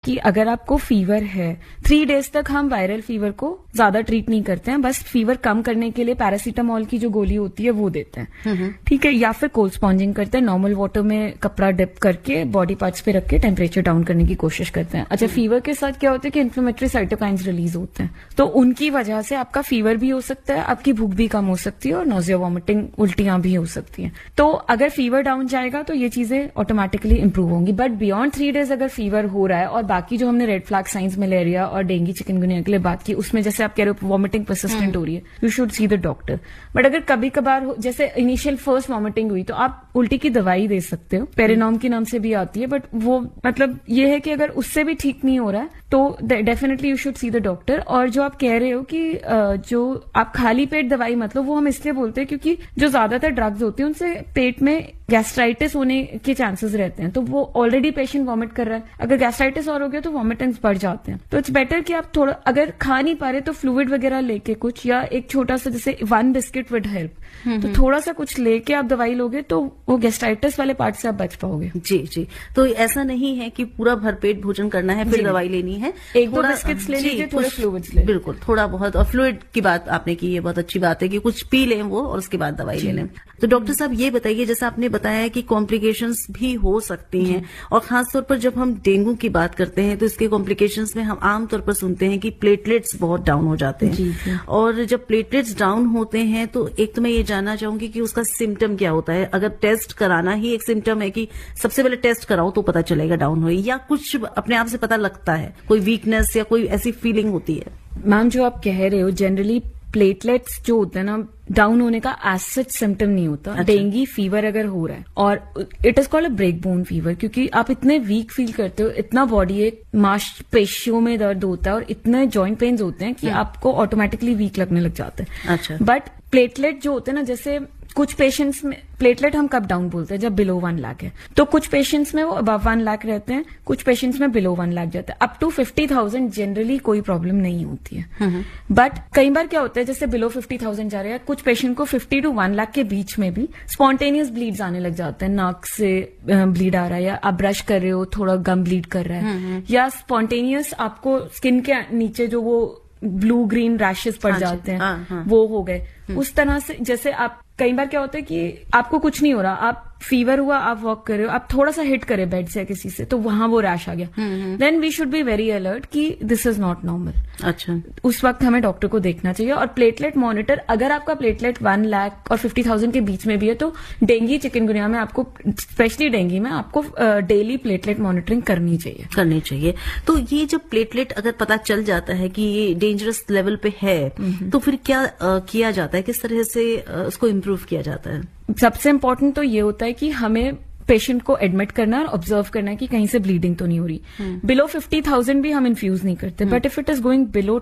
कि अगर आपको फीवर है 3 डेज तक हम वायरल फीवर को ज्यादा ट्रीट नहीं करते हैं, बस फीवर कम करने के लिए पैरासीटामोल की जो गोली होती है वो देते हैं, ठीक है, या फिर कोल्ड स्पॉन्जिंग करते हैं, नॉर्मल वाटर में कपड़ा डिप करके बॉडी पार्ट्स पे रख के टेम्परेचर डाउन करने की कोशिश करते हैं। अच्छा, फीवर के साथ क्या होता है कि इन्फ्लेमेटरी साइटोकाइंस रिलीज होते हैं, तो उनकी वजह से आपका फीवर भी हो सकता है, आपकी भूख भी कम हो सकती है और नोजिया, वॉमिटिंग, उल्टियां भी हो सकती हैं। तो अगर फीवर डाउन जाएगा तो ये चीजें ऑटोमेटिकली इंप्रूव होंगी। बट बियॉन्ड 3 डेज अगर फीवर हो रहा है और बाकी जो हमने रेड फ्लैग साइंस मलेरिया और डेंगू चिकनगुनिया के लिए बात की, उसमें जैसे आप कह रहे हो वॉमिटिंग परसिस्टेंट हो रही है, you should see the doctor. But अगर कभी कभार जैसे इनिशियल फर्स्ट वॉमिटिंग हुई तो आप उल्टी की दवाई दे सकते हो, पेरिनॉम के नाम से भी आती है, बट वो मतलब ये है कि अगर उससे भी ठीक नहीं हो रहा है तो definitely you should see the doctor. और जो आप कह रहे हो कि जो आप खाली पेट दवाई मतलब, वो हम इसलिए बोलते हैं क्योंकि जो ज्यादातर ड्रग्स होती है उनसे पेट में गैस्ट्राइटिस होने के चांसेस रहते हैं, तो वो ऑलरेडी पेशेंट वॉमिट कर रहा है, अगर गैस्ट्राइटिस और हो गया तो वॉमिटिंग्स बढ़ जाते हैं। तो इट्स बेटर कि आप थोड़ा, अगर खा नहीं पा रहे तो फ्लूइड वगैरह लेके कुछ, या एक छोटा सा जैसे 1 बिस्किट विड हेल्प, तो थोड़ा सा कुछ लेके आप दवाई लोगे तो वो गैस्ट्राइटिस वाले पार्ट से आप बच पाओगे। जी जी, तो ऐसा नहीं है कि पूरा भरपेट भोजन करना है फिर दवाई लेनी है, 1-2 बिस्किट्स ले लीजिए, थोड़े फ्लूइड्स ले, बिल्कुल थोड़ा बहुत। और फ्लूइड की बात आपने की, ये बहुत अच्छी बात है कि कुछ पी लें वो और उसके बाद दवाई ले लें। तो डॉक्टर साहब ये बताइए, जैसा आपने बताया कि कॉम्प्लिकेशंस भी हो सकती हैं, और खासतौर पर जब हम डेंगू की बात करते हैं तो इसके कॉम्प्लिकेशंस में हम आमतौर पर सुनते हैं कि प्लेटलेट्स बहुत डाउन हो जाते हैं। और जब प्लेटलेट्स डाउन होते हैं तो एक तो मैं ये जानना चाहूंगी कि उसका सिम्टम क्या होता है। अगर टेस्ट कराना ही एक सिम्टम है कि सबसे पहले टेस्ट कराओ तो पता चलेगा डाउन हो, या कुछ अपने आप से पता लगता है, कोई वीकनेस या कोई ऐसी फीलिंग होती है? मैम, जो आप कह रहे हो, जनरली प्लेटलेट्स जो होते हैं ना, डाउन होने का एज सच सिम्टम नहीं होता। अच्छा। डेंगू फीवर अगर हो रहा है और it is called a break bone fever, क्योंकि आप इतने वीक फील करते हो, इतना बॉडी एक मांसपेशियों में दर्द होता है और इतने जॉइंट पेन्स होते हैं कि आपको ऑटोमेटिकली वीक लगने लग जाते हैं। अच्छा। बट प्लेटलेट जो होते हैं ना, जैसे कुछ पेशेंट्स में प्लेटलेट हम कब डाउन बोलते हैं, जब बिलो 1 लाख है, तो कुछ पेशेंट्स में वो अबव 1 लाख रहते हैं, कुछ पेशेंट्स में बिलो 1 लाख जाता है। अप टू 50,000 जनरली कोई प्रॉब्लम नहीं होती है। बट कई बार क्या होता है, जैसे बिलो 50,000 जा रहे हैं, कुछ पेशेंट को 50 to 1 लाख के बीच में भी स्पॉन्टेनियस ब्लीड्स आने लग जाते हैं, नाक से ब्लीड आ रहा है, या आप ब्रश कर रहे हो थोड़ा गम ब्लीड कर रहा है, या स्पॉन्टेनियस आपको स्किन के नीचे जो वो ब्लू ग्रीन रैशेस पड़ जाते हैं, वो हो गए। उस तरह से जैसे आप कई बार क्या होता है कि आपको कुछ नहीं हो रहा, आप फीवर हुआ, आप वॉक कर रहे हो, आप थोड़ा सा हिट करे बेड से किसी से, तो वहां वो रैश आ गया, then we should be very alert कि दिस इज नॉट नॉर्मल। अच्छा, उस वक्त हमें डॉक्टर को देखना चाहिए। और प्लेटलेट मॉनिटर, अगर आपका प्लेटलेट 1 लाख और 50,000 के बीच में भी है तो डेंगू चिकनगुनिया में आपको, स्पेशली डेंगू में आपको डेली प्लेटलेट मॉनिटरिंग करनी चाहिए। तो ये जब प्लेटलेट अगर पता चल जाता है कि ये डेंजरस लेवल पे है, तो फिर क्या किया जाता है, किस तरह से उसको इम्प्रूव किया जाता है? सबसे इम्पोर्टेंट तो ये होता है कि हमें पेशेंट को एडमिट करना है और ऑब्जर्व करना है कि कहीं से ब्लीडिंग तो नहीं हो रही। बिलो 50,000 भी हम इन्फ्यूज नहीं करते, but if it is going below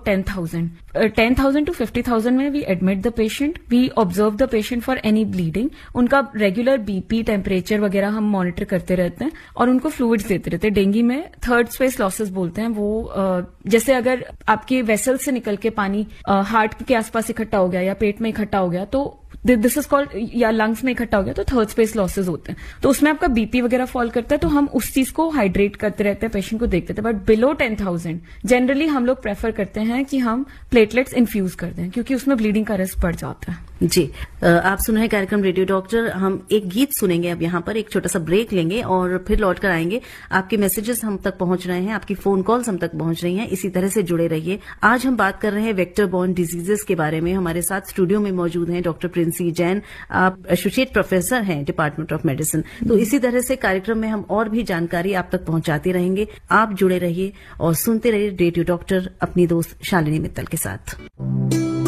10,000 to 50,000 में we admit the patient, we observe the patient for any bleeding, उनका रेगुलर बीपी, टेम्परेचर वगैरह हम मॉनिटर करते रहते हैं और उनको फ्लूइड्स देते रहते हैं। डेंगू में थर्ड स्पेस लॉसेस बोलते हैं, वो जैसे अगर आपके वेसल से निकल के पानी हार्ट के आसपास इकट्ठा हो गया या पेट में इकट्ठा हो गया, तो दिस इज कॉल्ड, या लंग्स में इकट्ठा हो गया तो थर्ड स्पेस लॉसेस होते हैं, तो उसमें आपका बीपी वगैरह फॉल करता है, तो हम उस चीज को हाइड्रेट करते रहते हैं, पेशेंट को देखते थे। बट बिलो 10,000 जनरली हम लोग प्रेफर करते हैं कि हम प्लेटलेट्स इन्फ्यूज कर दें, क्योंकि उसमें ब्लीडिंग का रिस्क बढ़ जाता है। जी, आप सुन रहे हैं कार्यक्रम रेडियो डॉक्टर। हम एक गीत सुनेंगे, अब यहाँ पर एक छोटा सा ब्रेक लेंगे और फिर लौट कर आएंगे। आपके मैसेजेस हम तक पहुंच रहे हैं, आपकी फोन कॉल्स हम तक पहुंच रही हैं, इसी तरह से जुड़े रहिए। आज हम बात कर रहे हैं वेक्टर बॉर्न डिजीजेस के बारे में। हमारे साथ स्टूडियो में मौजूद हैं डॉक्टर प्रिंसी जैन, आप एसोसिएट प्रोफेसर हैं डिपार्टमेंट ऑफ मेडिसिन। तो इसी तरह से कार्यक्रम में हम और भी जानकारी आप तक पहुंचाते रहेंगे। आप जुड़े रहिए और सुनते रहिए रेडियो डॉक्टर, अपनी दोस्त शालिनी मित्तल के साथ।